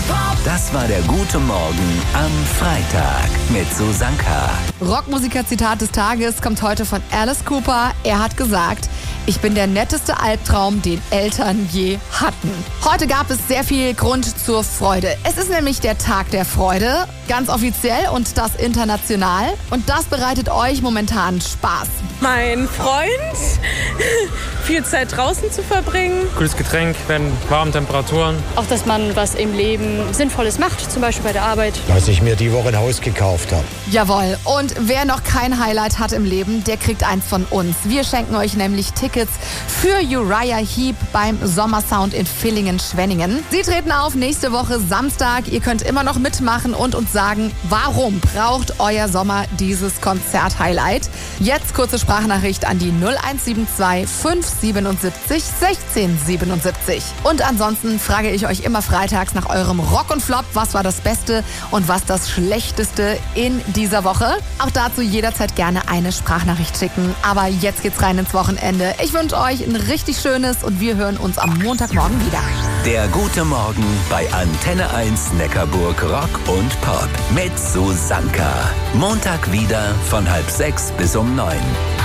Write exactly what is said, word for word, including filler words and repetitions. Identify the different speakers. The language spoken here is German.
Speaker 1: und Pop.
Speaker 2: Das war der Gute Morgen am Freitag mit Susanka.
Speaker 3: Rockmusiker-Zitat des Tages kommt heute von Alice Cooper. Er hat gesagt: Ich bin der netteste Albtraum, den Eltern je hatten. Heute gab es sehr viel Grund zur Freude. Es ist nämlich der Tag der Freude, ganz offiziell und das international. Und das bereitet euch momentan Spaß.
Speaker 4: Mein Freund, viel Zeit draußen zu verbringen.
Speaker 5: Cooles Getränk, wenn warme Temperaturen.
Speaker 6: Auch, dass man was im Leben Sinnvolles macht, zum Beispiel bei der Arbeit.
Speaker 7: Dass ich mir die Woche ein Haus gekauft habe.
Speaker 3: Jawohl. Und wer noch kein Highlight hat im Leben, der kriegt eins von uns. Wir schenken euch nämlich Tickets für Uriah Heep beim Sommersound in Villingen-Schwenningen. Sie treten auf nächste Woche Samstag. Ihr könnt immer noch mitmachen und uns sagen, warum braucht euer Sommer dieses Konzert-Highlight? Jetzt kurze Sprachnachricht an die null eins sieben zwei fünf siebenundsiebzig sechzehn siebenundsiebzig. Und ansonsten frage ich euch immer freitags nach eurem Rock und Flop. Was war das Beste und was das Schlechteste in dieser Woche? Auch dazu jederzeit gerne eine Sprachnachricht schicken. Aber jetzt geht's rein ins Wochenende. Ich wünsche euch ein richtig schönes und wir hören uns am Montagmorgen wieder.
Speaker 2: Der Gute Morgen bei Antenne eins Neckarburg Rock und Pop mit Susanka. Montag wieder von halb sechs bis um neun.